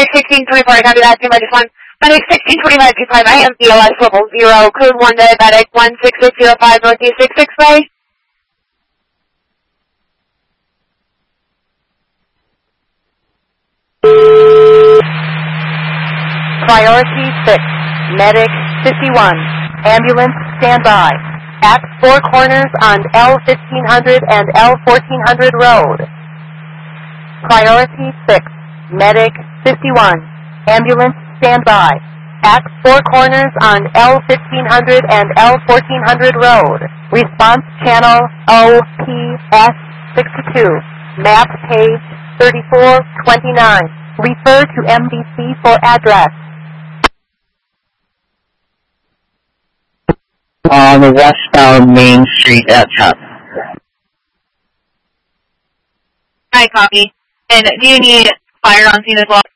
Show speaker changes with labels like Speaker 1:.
Speaker 1: Medic 1624, copy that, team Medic 1. Medic 1625, P5, I am BLS level 0, code 1 diabetic 16605 Northeast 66 Way.
Speaker 2: Priority 6, Medic 51, ambulance standby, at 4 corners on L1500 and L1400 Road. Priority 6, Medic 51, ambulance standby, at 4 corners on L1500 and L1400 Road. Response channel OPS62, map page 3429. Refer to MDC for address.
Speaker 3: On the westbound Main Street at 10.
Speaker 1: Hi, copy. And do you need fire on scene as well?